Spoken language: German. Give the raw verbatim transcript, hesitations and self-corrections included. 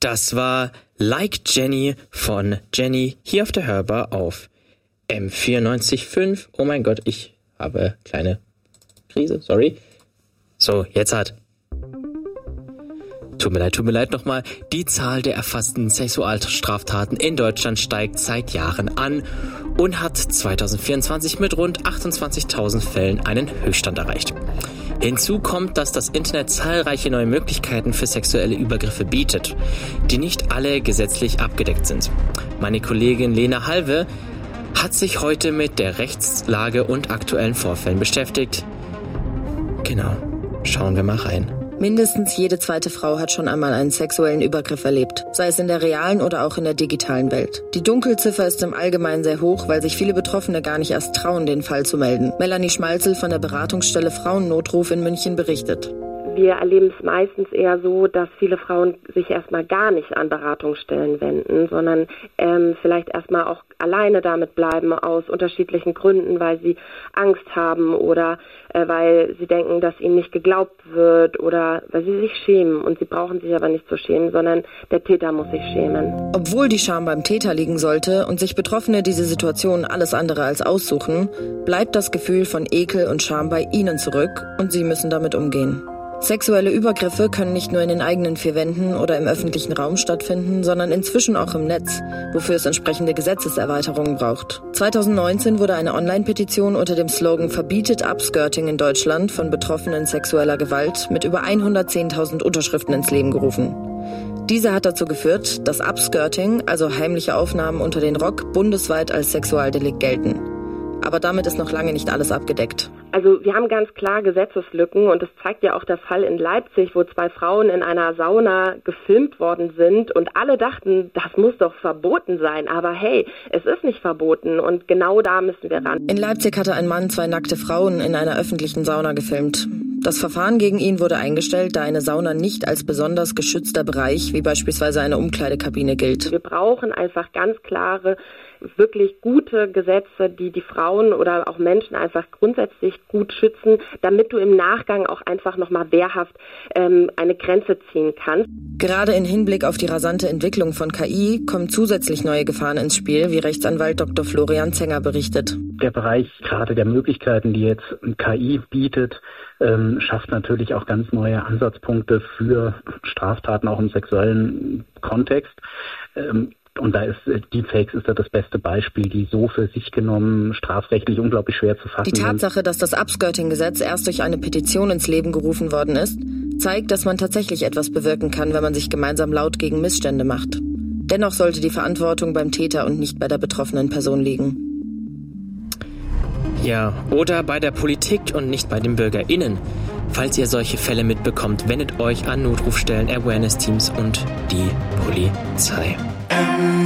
Das war Like Jenny von Jenny hier auf der Hörbar auf M vierundneunzig Komma fünf. Oh mein Gott, ich habe kleine Krise, sorry. So, jetzt hat. Tut mir leid, tut mir leid nochmal. Die Zahl der erfassten Sexualstraftaten in Deutschland steigt seit Jahren an und hat zwanzig vierundzwanzig mit rund achtundzwanzigtausend Fällen einen Höchststand erreicht. Hinzu kommt, dass das Internet zahlreiche neue Möglichkeiten für sexuelle Übergriffe bietet, die nicht alle gesetzlich abgedeckt sind. Meine Kollegin Lena Halve hat sich heute mit der Rechtslage und aktuellen Vorfällen beschäftigt. Genau, schauen wir mal rein. Mindestens jede zweite Frau hat schon einmal einen sexuellen Übergriff erlebt, sei es in der realen oder auch in der digitalen Welt. Die Dunkelziffer ist im Allgemeinen sehr hoch, weil sich viele Betroffene gar nicht erst trauen, den Fall zu melden. Melanie Schmalzel von der Beratungsstelle Frauennotruf in München berichtet. Wir erleben es meistens eher so, dass viele Frauen sich erstmal gar nicht an Beratungsstellen wenden, sondern ähm, vielleicht erstmal auch alleine damit bleiben aus unterschiedlichen Gründen, weil sie Angst haben oder äh, weil sie denken, dass ihnen nicht geglaubt wird oder weil sie sich schämen. Und sie brauchen sich aber nicht zu schämen, sondern der Täter muss sich schämen. Obwohl die Scham beim Täter liegen sollte und sich Betroffene diese Situation alles andere als aussuchen, bleibt das Gefühl von Ekel und Scham bei ihnen zurück und sie müssen damit umgehen. Sexuelle Übergriffe können nicht nur in den eigenen vier Wänden oder im öffentlichen Raum stattfinden, sondern inzwischen auch im Netz, wofür es entsprechende Gesetzeserweiterungen braucht. zwanzig neunzehn wurde eine Online-Petition unter dem Slogan "Verbietet Upskirting in Deutschland" von Betroffenen sexueller Gewalt mit über hundertzehntausend Unterschriften ins Leben gerufen. Diese hat dazu geführt, dass Upskirting, also heimliche Aufnahmen unter den Rock, bundesweit als Sexualdelikt gelten. Aber damit ist noch lange nicht alles abgedeckt. Also wir haben ganz klar Gesetzeslücken und das zeigt ja auch der Fall in Leipzig, wo zwei Frauen in einer Sauna gefilmt worden sind und alle dachten, das muss doch verboten sein. Aber hey, es ist nicht verboten und genau da müssen wir ran. In Leipzig hatte ein Mann zwei nackte Frauen in einer öffentlichen Sauna gefilmt. Das Verfahren gegen ihn wurde eingestellt, da eine Sauna nicht als besonders geschützter Bereich wie beispielsweise eine Umkleidekabine gilt. Wir brauchen einfach ganz klare, wirklich gute Gesetze, die die Frauen oder auch Menschen einfach grundsätzlich gut schützen, damit du im Nachgang auch einfach nochmal wehrhaft ähm, eine Grenze ziehen kannst. Gerade im Hinblick auf die rasante Entwicklung von K I kommen zusätzlich neue Gefahren ins Spiel, wie Rechtsanwalt Doktor Florian Zenger berichtet. Der Bereich gerade der Möglichkeiten, die jetzt K I bietet, ähm, schafft natürlich auch ganz neue Ansatzpunkte für Straftaten auch im sexuellen Kontext. Ähm, Und da ist Deepfakes ist da das beste Beispiel, die so für sich genommen strafrechtlich unglaublich schwer zu fassen sind. Die Tatsache, dass das Upskirting-Gesetz erst durch eine Petition ins Leben gerufen worden ist, zeigt, dass man tatsächlich etwas bewirken kann, wenn man sich gemeinsam laut gegen Missstände macht. Dennoch sollte die Verantwortung beim Täter und nicht bei der betroffenen Person liegen. Ja, oder bei der Politik und nicht bei den BürgerInnen. Falls ihr solche Fälle mitbekommt, wendet euch an Notrufstellen, Awareness-Teams und die Polizei.